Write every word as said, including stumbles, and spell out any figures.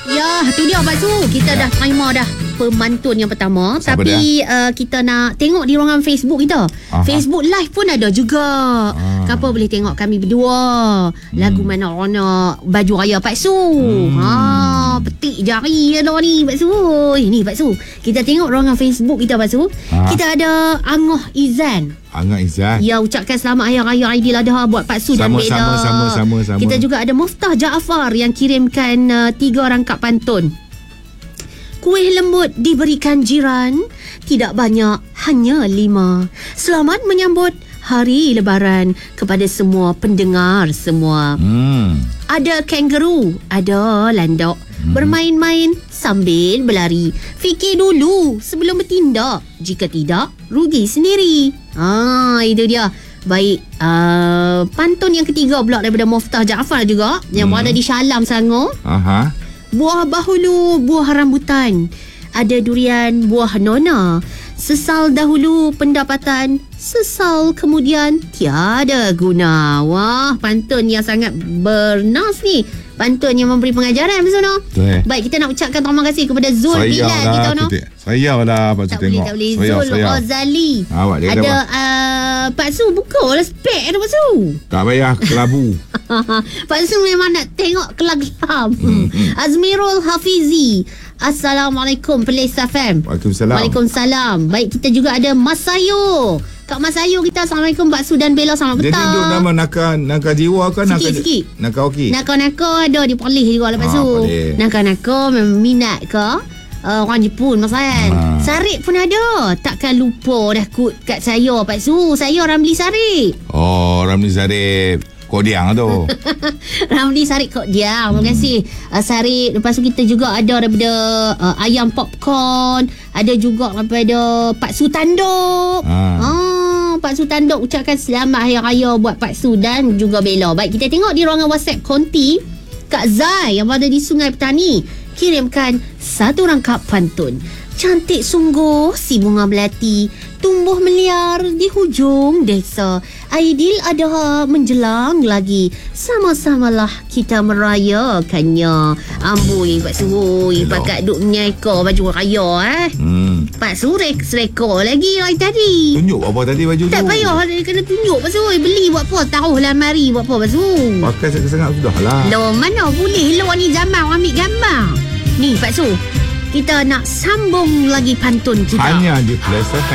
Ya, tu dia Pak Su. Kita ya. dah timer dah pemantun yang pertama. Siapa tapi uh, kita nak tengok di ruangan Facebook kita. Aha. Facebook live pun ada juga. Ah. Kapa boleh tengok kami berdua. Hmm. Lagu mana Rona baju raya Pak Su. Hmm. Ha, petik jari ada ni Pak Su. Ni Pak Su. Kita tengok ruangan Facebook kita Pak Su. Ah. Kita ada Angoh Izan. Angoh Izan. Ya, ucapkan selamat Hari Raya Aidiladha buat Pak Su dan sama, Bella. Sama sama sama sama. Kita juga ada Muftah Jaafar yang kirimkan uh, tiga rangkap pantun. Kuih lembut diberikan jiran, tidak banyak, hanya lima. Selamat menyambut Hari Lebaran kepada semua pendengar semua. Hmm. Ada kangaroo, ada landok. Hmm. Bermain-main sambil berlari. Fikir dulu sebelum bertindak. Jika tidak, rugi sendiri. Ah, itu dia. Baik, uh, pantun yang ketiga pula daripada Muftah Jaafar juga, yang hmm. berada di Shalam, Selangor. Aha. Buah bahulu, buah rambutan. Ada durian, buah nona. Sesal dahulu pendapatan, sesal kemudian tiada guna. Wah, pantun yang sangat bernas ni. Pantun yang memberi pengajaran bersama. Eh. Baik, kita nak ucapkan terima kasih kepada Zul Bilal kita no. Saya lah Pak Su tengok. Tak boleh, tak boleh. Zul Razali. Ada uh, Pak Su buka lah spek ada Pak Su. Tak payah kelabu. Pak Su memang nak tengok kelab-kelab. Hmm, hmm. Azmirul Hafizi. Assalamualaikum Perlis F M. Waalaikumsalam. Waalaikumsalam. Baik, kita juga ada Mas Sayo. Kak Mas Ayu kita. Assalamualaikum Pak Su dan Bella. Selamat petang. Dia tunjuk nama Naka Naka Jiwa ke Naka Sikit-sikit Naka okey. Naka-naka ada di polis juga lah Pak Su. Naka-naka memang minat ke uh, orang Jepun Mas kan. Ha. Sarip pun ada. Takkan lupa dah kut kat saya Pak Su. Saya Ramli Sarip. Oh, Ramli Sarip. Kodiang tu. Ramli Sarip Kodiang. Terima kasih uh, Sarip. Lepas tu kita juga ada daripada uh, ayam popcorn. Ada juga daripada Pak Su Tanduk. Ha. Ah, Pak Su Tanduk ucapkan selamat Hari Raya buat Pak Su dan juga Bella. Baik, kita tengok di ruangan WhatsApp konti. Kak Zai yang berada di Sungai Petani kirimkan satu rangkap pantun. Cantik sungguh si bunga melati, tumbuh meliar di hujung desa. Aidiladha menjelang lagi, sama-samalah kita merayakannya. Amboi Pak Su, pakat duk menyeka baju raya eh. Hmm. Pak Su rek-reka lagi hari tadi. Tunjuk apa tadi baju tak tu? Tak payah kena tunjuk Pak Su. Beli buat apa? Taruh lamari buat apa Pak Su? Pakai sangat-sangat sudah lah. Loh, mana boleh lo ni zaman orang ambil gambar. Ni Pak Su, kita nak sambung lagi pantun kita. Hanya di Plus F M.